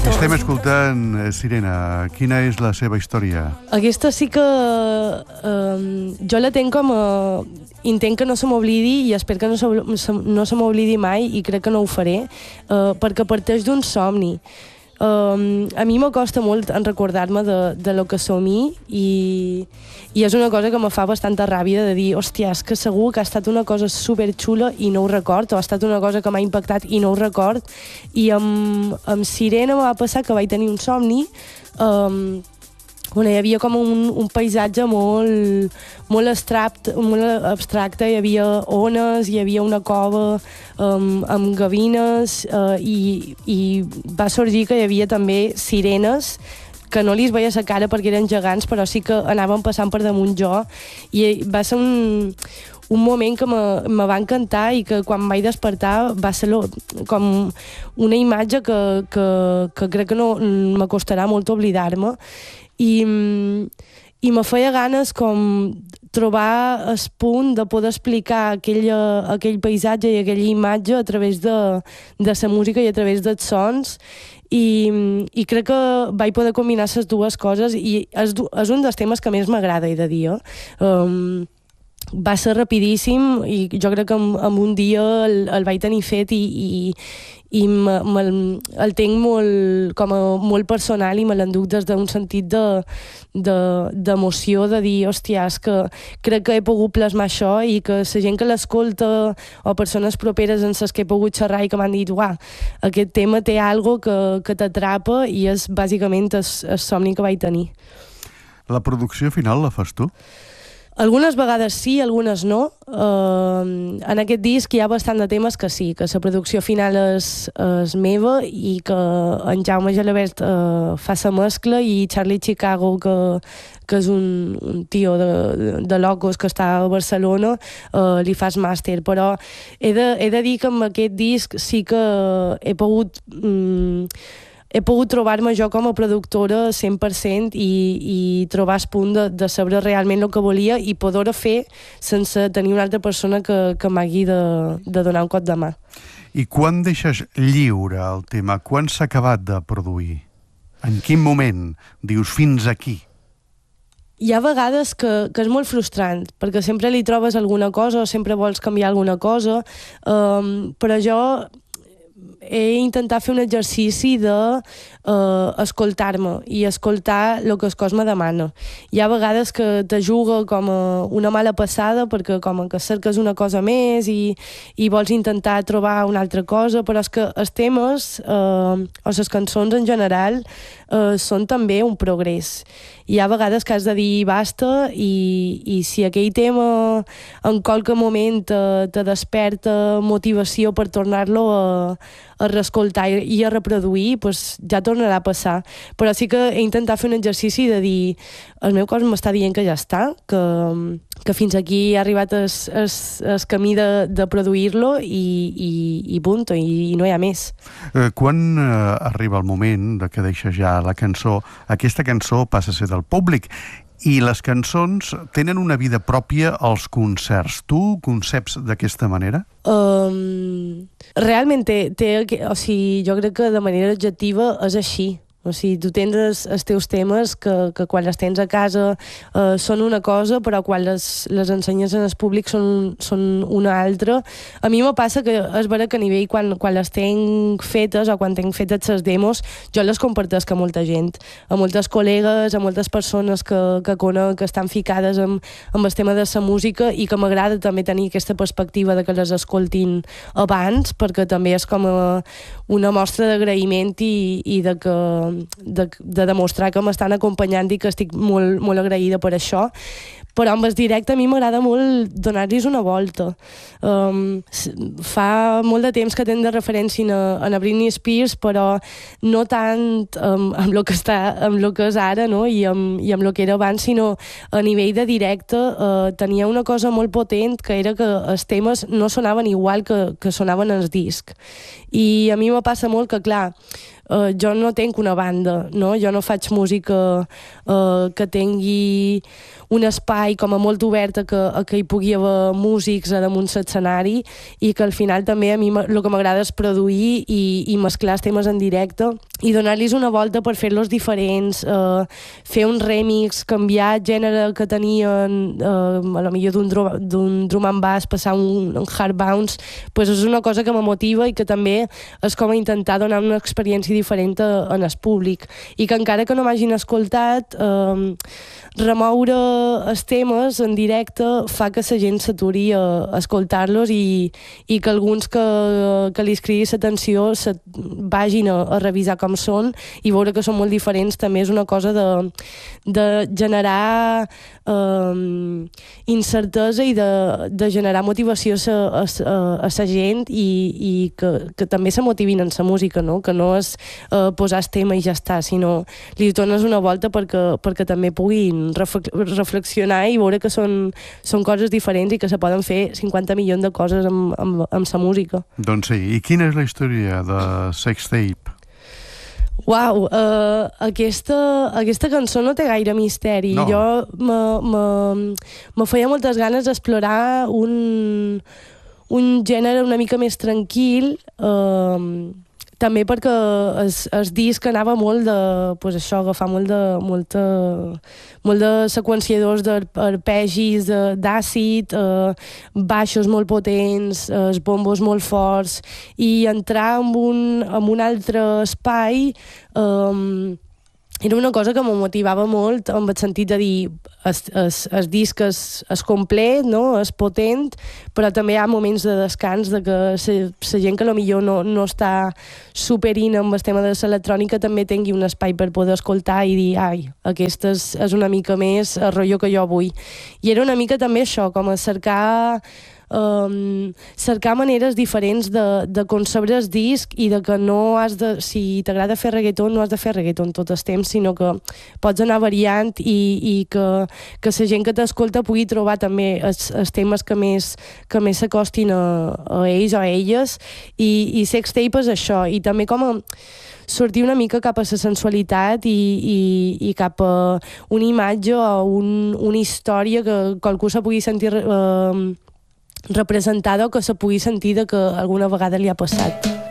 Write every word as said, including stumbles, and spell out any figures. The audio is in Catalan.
Estem escoltant Sirena. Quina és la seva història? Aquesta sí que eh, jo la tenc com a... Intent que no se m'oblidi i espero que no se, no se m'oblidi mai i crec que no ho faré, eh, perquè parteix d'un somni. Um, a mi m'acosta molt en recordar-me de, de lo que somni i, i és una cosa que me fa bastanta ràbia de dir, hòstia, és que segur que ha estat una cosa superxula i no ho record, o ha estat una cosa que m'ha impactat i no ho record, i amb, amb Sirena va passar que vaig tenir un somni um, on hi havia com un, un paisatge molt, molt, abstract, molt abstracte, hi havia ones, hi havia una cova um, amb gavines uh, i, i va sorgir que hi havia també sirenes que no li es veia la cara perquè eren gegants, però sí que anaven passant per damunt jo, i va ser un, un moment que me, me va encantar i que quan vaig despertar va ser lo, com una imatge que, que, que crec que no m'acostarà molt oblidar-me. I, i me feia ganes com trobar el punt de poder explicar aquell, aquell paisatge i aquella imatge a través de, de la música i a través dels sons, i, i crec que vaig poder combinar les dues coses i és, és un dels temes que més m'agrada, he de dir. Um, va ser rapidíssim i jo crec que en, en un dia el, el vaig tenir fet i, i, i me, me, el tinc molt, com a, molt personal i me l'enduc des d'un sentit de, de, d'emoció, de dir, hòstia, és que crec que he pogut plasmar això i que la gent que l'escolta o persones properes en les que he pogut xerrar i que m'han dit, uah, aquest tema té algo que, que t'atrapa, i és bàsicament el, el somni que vaig tenir. La producció final la fas tu? Algunes vegades sí, algunes no. Uh, en aquest disc hi ha bastant de temes que sí, que la producció final és, és meva i que en Jaume Gelabert uh, fa la mescla, i Charlie Chicago, que, que és un, un tio de, de locos que està a Barcelona, uh, li fa el màster. Però he de, he de dir que amb aquest disc sí que he pogut... Um, he pogut trobar-me jo com a productora cent per cent i, i trobar el punt de, de saber realment el que volia i poder-ho fer sense tenir una altra persona que, que m'hagi de, de donar un cop de mà. I quan deixes lliure el tema? Quan s'ha acabat de produir? En quin moment dius fins aquí? Hi ha vegades que, que és molt frustrant, perquè sempre li trobes alguna cosa o sempre vols canviar alguna cosa, um, però jo he intentat fer un exercici de uh, escoltar-me i escoltar el que el cos me demana. Hi ha vegades que te juga com a una mala passada perquè com que cerques una cosa més i, i vols intentar trobar una altra cosa, però és que els temes uh, o les cançons en general uh, són també un progrés. Hi ha vegades que has de dir basta, i, i si aquell tema en qualque moment te, te desperta motivació per tornar-lo a, a reescoltar i a reproduir, pues ja tornarà a passar. Però sí que he intentat fer un exercici de dir, el meu cos m'està dient que ja està, que, que fins aquí ha arribat el, el, el camí de, de produir-lo i, i, i punt, i, i no hi ha més. Eh, quan eh, arriba el moment de que deixes ja la cançó, aquesta cançó passa a ser del públic, i les cançons tenen una vida pròpia als concerts. Tu conceps d'aquesta manera? Um, realment té, té, o sigui, jo crec que de manera objectiva és així. O sigui, tu tens els, els teus temes que, que quan els tens a casa eh, són una cosa, però quan les, les ensenyes en el públic són, són una altra. A mi me passa que és vera que a nivell, quan, quan les tenc fetes o quan tenc fetes les demos, jo les compartesc a molta gent, a moltes col·legues, a moltes persones que, que conec, que estan ficades amb, amb el tema de la música, i que m'agrada també tenir aquesta perspectiva de que les escoltin abans, perquè també és com a una mostra d'agraïment i, i de que De, de demostrar que m'estan acompanyant i que estic molt, molt agraïda per això. Però amb el directe a mi m'agrada molt donar-los una volta. Um, fa molt de temps que tenen de referència a, a Britney Spears, però no tant um, amb el que està, amb el que és ara, no? I, amb, i amb el que era abans, sinó a nivell de directe uh, tenia una cosa molt potent, que era que els temes no sonaven igual que, que sonaven els discs. I a mi me passa molt que, clar, Uh, jo no tenc una banda, no? Jo no faig música uh, que tingui un espai espai com a molt obert a que, a que hi pugui haver músics a damunt l'escenari i que al final també a mi el que m'agrada és produir i, i mesclar els temes en directe i donar-los una volta per fer-los diferents, eh, fer un remix, canviar el gènere que tenien, eh, a lo millor d'un drum, d'un drum and bass, passar un, un hard bounce, pues és una cosa que me motiva i que també és com a intentar donar una experiència diferent a, en el públic i que encara que no m'hagin escoltat, eh, remoure els temes en directe fa que la gent s'aturi a, a escoltar-los i, i que alguns que, que li cridi l'atenció se vagin a, a revisar com són i veure que són molt diferents també és una cosa de, de generar eh, incertesa i de, de generar motivació a la gent i, i que, que també se motivin en la música, no? Que no és eh, posar el tema i ja està, sinó li dones una volta perquè, perquè també puguin reflexionar i veure que són, són coses diferents i que se poden fer cinquanta milions de coses amb, amb, amb la música. Doncs sí, i quina és la història de Sextape? Uau, uh, aquesta, aquesta cançó no té gaire misteri. No. Jo me, me, me feia moltes ganes d'explorar un, un gènere una mica més tranquil, uh, també perquè el, el disc anava molt de, pues això, agafar molt de, molta, molt de seqüenciadors d'arpegis, d'àcid, eh, baixos molt potents, eh, els bombos molt forts, i entrar en un, en un altre espai eh, era una cosa que me motivava molt en el sentit de dir el, el, el disc és, és complet, no? És potent, però també hi ha moments de descans de que la gent que potser no, no està superint amb el tema de l'electrònica també tingui un espai per poder escoltar i dir, ai, aquesta és, és una mica més el rotllo que jo vull. I era una mica també això, com a cercar Um, cercar maneres diferents de, de concebre el disc i de que no has de, si t'agrada fer reggaeton, no has de fer reggaeton tot el temps, sinó que pots anar variant i, i que, que la gent que t'escolta pugui trobar també els, els temes que més, que més s'acostin a, a ells o a elles i, i Sextape és això, i també com a sortir una mica cap a la sensualitat i, i, i cap a una imatge o un, una història que qualcú se pugui sentir eh, representada o que se pugui sentir de que alguna vegada li ha passat.